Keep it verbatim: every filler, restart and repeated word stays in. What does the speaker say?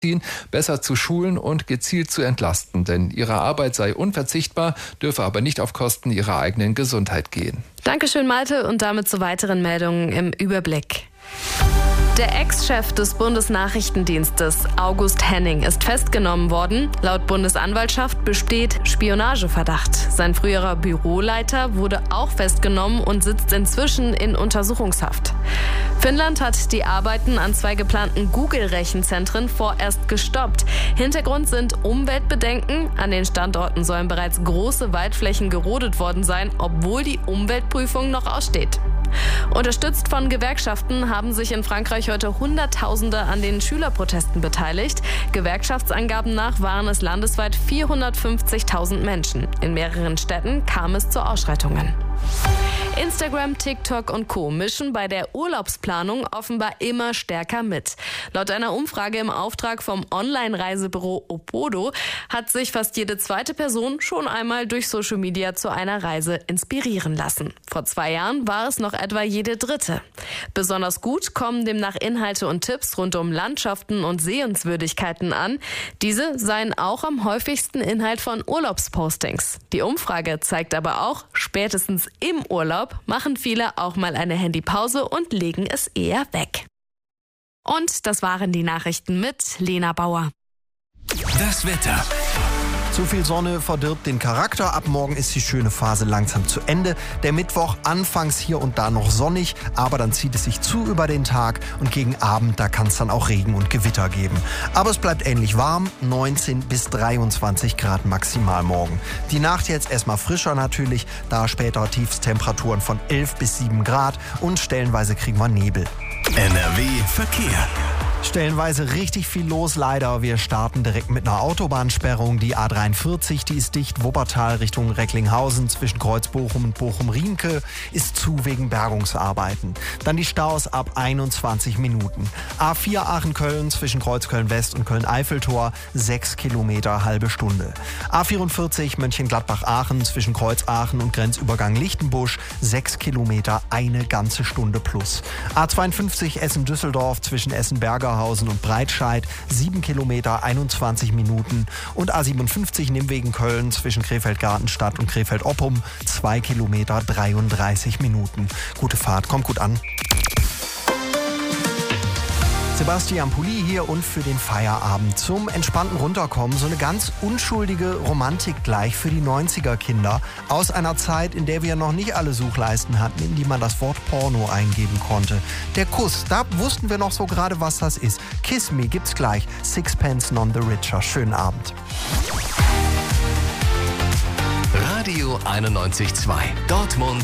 besser zu schulen und gezielt zu entlasten. Denn ihre Arbeit sei unverzichtbar, dürfe aber nicht auf Kosten ihrer eigenen Gesundheit gehen. Dankeschön, Malte, und damit zu weiteren Meldungen im Überblick. Der Ex-Chef des Bundesnachrichtendienstes, August Henning, ist festgenommen worden. Laut Bundesanwaltschaft besteht Spionageverdacht. Sein früherer Büroleiter wurde auch festgenommen und sitzt inzwischen in Untersuchungshaft. Finnland hat die Arbeiten an zwei geplanten Google-Rechenzentren vorerst gestoppt. Hintergrund sind Umweltbedenken. An den Standorten sollen bereits große Waldflächen gerodet worden sein, obwohl die Umweltprüfung noch aussteht. Unterstützt von Gewerkschaften haben sich in Frankreich heute Hunderttausende an den Schülerprotesten beteiligt. Gewerkschaftsangaben nach waren es landesweit vierhundertfünfzigtausend Menschen. In mehreren Städten kam es zu Ausschreitungen. Instagram, TikTok und Co. mischen bei der Urlaubsplanung offenbar immer stärker mit. Laut einer Umfrage im Auftrag vom Online-Reisebüro Opodo hat sich fast jede zweite Person schon einmal durch Social Media zu einer Reise inspirieren lassen. Vor zwei Jahren war es noch etwa jede dritte. Besonders gut kommen demnach Inhalte und Tipps rund um Landschaften und Sehenswürdigkeiten an. Diese seien auch am häufigsten Inhalt von Urlaubspostings. Die Umfrage zeigt aber auch, spätestens im Urlaub machen viele auch mal eine Handypause und legen es eher weg. Und das waren die Nachrichten mit Lena Bauer. Das Wetter. Zu viel Sonne verdirbt den Charakter. Ab morgen ist die schöne Phase langsam zu Ende. Der Mittwoch anfangs hier und da noch sonnig, aber dann zieht es sich zu über den Tag und gegen Abend, da kann es dann auch Regen und Gewitter geben. Aber es bleibt ähnlich warm, neunzehn bis dreiundzwanzig Grad maximal morgen. Die Nacht jetzt erstmal frischer natürlich, da später Tiefstemperaturen von elf bis sieben Grad und stellenweise kriegen wir Nebel. N R W Verkehr. Stellenweise richtig viel los, leider. Wir starten direkt mit einer Autobahnsperrung. Die A dreiundvierzig, die ist dicht. Wuppertal Richtung Recklinghausen zwischen Kreuz Bochum und Bochum-Riemke ist zu wegen Bergungsarbeiten. Dann die Staus ab einundzwanzig Minuten. A vier Aachen-Köln zwischen Kreuz Köln-West und Köln-Eiffeltor sechs Kilometer, halbe Stunde. A vierundvierzig Mönchengladbach-Aachen zwischen Kreuz Aachen und Grenzübergang Lichtenbusch sechs Kilometer, eine ganze Stunde plus. A zweiundfünfzig Essen-Düsseldorf zwischen Essen-Berger und Breitscheid, sieben Kilometer, einundzwanzig Minuten. Und A siebenundfünfzig Nimwegen-Köln zwischen Krefeld-Gartenstadt und Krefeld-Oppum, zwei Kilometer, dreiunddreißig Minuten. Gute Fahrt, kommt gut an. Sebastian Pulli hier und für den Feierabend. Zum entspannten Runterkommen so eine ganz unschuldige Romantik gleich für die neunziger-Kinder. Aus einer Zeit, in der wir noch nicht alle Suchleisten hatten, in die man das Wort Porno eingeben konnte. Der Kuss, da wussten wir noch so gerade, was das ist. Kiss Me gibt's gleich. Sixpence None the Richer. Schönen Abend. Radio einundneunzig Komma zwei. Dortmund.